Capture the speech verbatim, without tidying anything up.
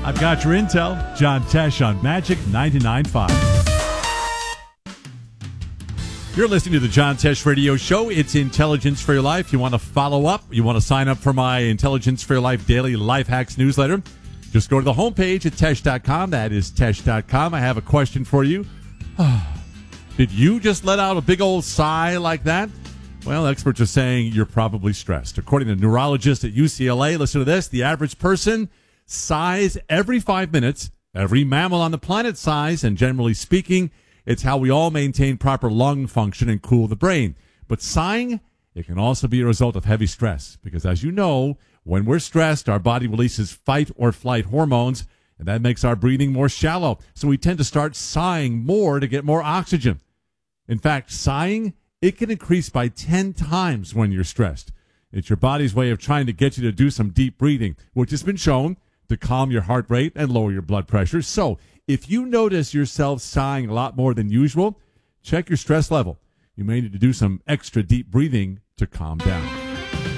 I've got your intel. John Tesh on Magic ninety-nine point five. You're listening to the John Tesh Radio Show. It's Intelligence for Your Life. You want to follow up? You want to sign up for my Intelligence for Your Life daily life hacks newsletter? Just go to the homepage at tesh dot com. That is tesh dot com. I have a question for you. Did you just let out a big old sigh like that? Well, experts are saying you're probably stressed. According to neurologists at U C L A, listen to this, the average person sighs every five minutes. Every mammal on the planet sighs, and generally speaking, it's how we all maintain proper lung function and cool the brain. But sighing, it can also be a result of heavy stress, because as you know, when we're stressed, our body releases fight or flight hormones, and that makes our breathing more shallow. So we tend to start sighing more to get more oxygen. In fact, sighing, it can increase by ten times when you're stressed. It's your body's way of trying to get you to do some deep breathing, which has been shown to calm your heart rate and lower your blood pressure. So if you notice yourself sighing a lot more than usual, check your stress level. You may need to do some extra deep breathing to calm down.